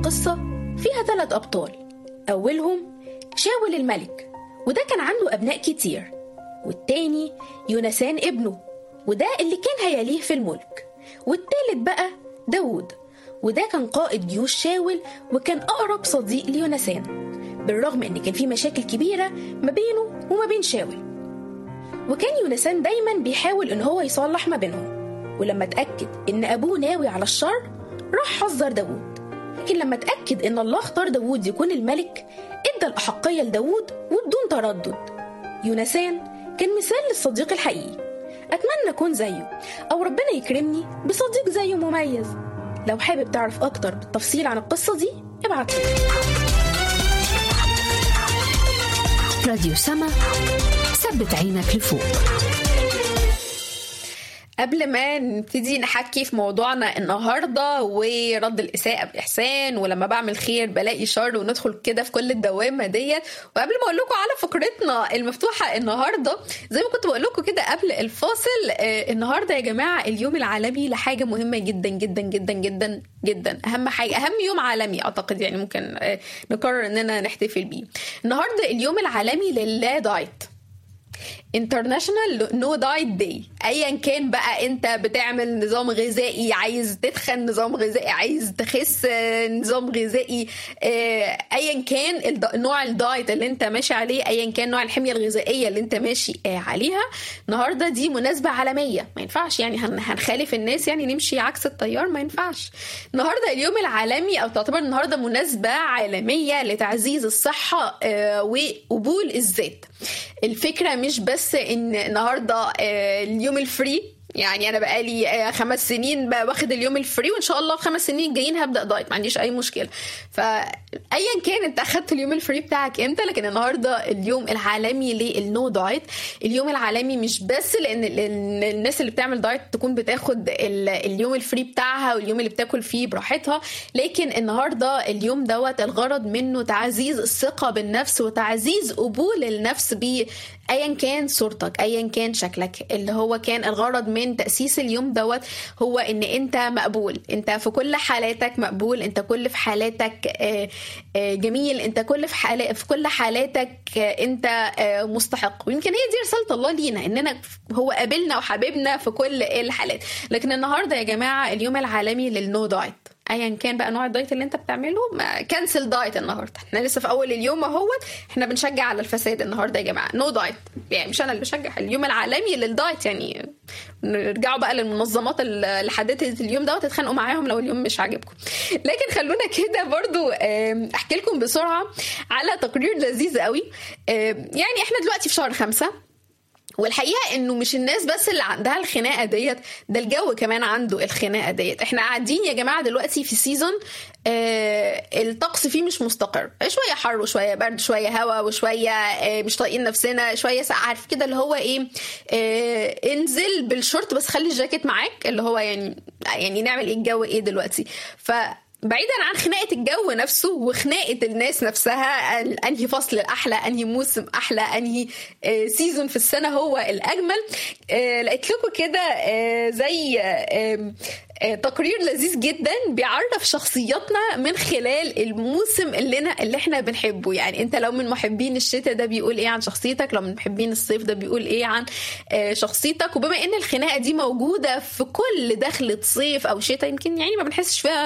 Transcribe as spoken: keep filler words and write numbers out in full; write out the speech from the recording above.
القصة فيها ثلاث أبطال. أولهم شاول الملك، وده كان عنده أبناء كتير. والتاني يونسان ابنه، وده اللي كان هيليه في الملك. والتالت بقى داود، وده كان قائد جيوش شاول وكان أقرب صديق ليونسان، بالرغم إن كان في مشاكل كبيرة ما بينه وما بين شاول. وكان يونسان دايما بيحاول إن هو يصلح ما بينهم، ولما اتأكد إن أبوه ناوي على الشر راح حذر داود. لكن لما اتأكد إن الله اختار داود يكون الملك ادى الأحقية لداود وبدون تردد. يونسان كان مثال للصديق الحقيقي. أتمنى أكون زيه، أو ربنا يكرمني بصديق زيه مميز. لو حابب تعرف أكتر بالتفصيل عن القصة دي ابعت لي. راديو سما، ثبت عينك لفوق. قبل ما نبتدي نحكي في موضوعنا النهاردة ورد الإساءة بإحسان ولما بعمل خير بلاقي شر وندخل كده في كل الدوامة ديت، وقبل ما أقول لكم على فقرتنا المفتوحة النهاردة زي ما كنت بقول لكم كده قبل الفاصل، آه النهاردة يا جماعة اليوم العالمي لحاجة مهمة جدا جدا جدا جدا جدا، أهم حاجة، أهم يوم عالمي أعتقد يعني ممكن آه نقرر أننا نحتفل بيه. النهاردة اليوم العالمي للا دايت، International No Diet Day. ايا كان بقى انت بتعمل نظام غذائي، عايز تتخن نظام غذائي، عايز تخس نظام غذائي، ايا كان نوع الدايت اللي انت ماشي عليه، ايا كان نوع الحمية الغذائية اللي انت ماشي عليها، النهاردة دي مناسبة عالمية. ما ينفعش يعني هنخالف الناس، يعني نمشي عكس التيار، ما ينفعش. النهاردة اليوم العالمي، او تعتبر النهاردة مناسبة عالمية لتعزيز الصحة وقبول الذات. الفكرة مش بس ان النهاردة اليوم الفري، يعني انا بقالي خمس سنين باخد اليوم الفري وان شاء الله في خمس سنين الجايين هبدا دايت، ما عنديش اي مشكله. فايا كان انت اخدت اليوم الفري بتاعك امتى، لكن النهارده اليوم العالمي للنو دايت. اليوم العالمي مش بس لان الناس اللي بتعمل دايت تكون بتاخد اليوم الفري بتاعها واليوم اللي بتاكل فيه براحتها، لكن النهارده اليوم دوت الغرض منه تعزيز الثقه بالنفس وتعزيز قبول النفس ب ايا كان صورتك، ايا كان شكلك. اللي هو كان الغرض من تأسيس اليوم دوت هو ان انت مقبول، انت في كل حالاتك مقبول، انت كل في حالاتك جميل، انت كل في حالات في كل حالاتك انت مستحق. ويمكن هي دي رسالة الله لينا، اننا هو قابلنا وحبيبنا في كل الحالات. لكن النهارده يا جماعة اليوم العالمي للنو دايت، ايا كان بقى نوع الدايت اللي انت بتعمله، كنسل دايت النهارده. احنا لسه في اول اليوم اهوت، احنا بنشجع على الفساد النهارده يا جماعه، نو دايت. يعني مش انا اللي بشجع، اليوم العالمي للدايت. يعني نرجعوا بقى للمنظمات اللي حددت اليوم ده وتتخانقوا معاهم لو اليوم مش عاجبكم. لكن خلونا كده برضو احكي لكم بسرعه على تقرير لذيذ قوي. يعني احنا دلوقتي في شهر خمسة، والحقيقة انه مش الناس بس اللي عندها الخناقة ديت، ده الجو كمان عنده الخناقة ديت. احنا قاعدين يا جماعة دلوقتي في سيزون آه الطقس فيه مش مستقر، شوية حر وشوية برد، شوية هوا وشوية آه مش طايقين نفسنا، شوية ساقع، عارف كده اللي هو ايه، آه انزل بالشورت بس خلي الجاكيت معاك، اللي هو يعني يعني نعمل ايه، الجو ايه دلوقتي. ف بعيدا عن خناقة الجو نفسه وخناقة الناس نفسها، أنهي فصل الأحلى، أنهي موسم أحلى، أنهي سيزون في السنة هو الأجمل، لقيت لكم كده زي تقرير لذيذ جدا بيعرف شخصياتنا من خلال الموسم اللي, اللي احنا بنحبه. يعني انت لو من محبين الشتاء ده بيقول ايه عن شخصيتك، لو من محبين الصيف ده بيقول ايه عن شخصيتك. وبما ان الخناقة دي موجودة في كل دخلة صيف او شتاء، يمكن يعني ما بنحسش فيها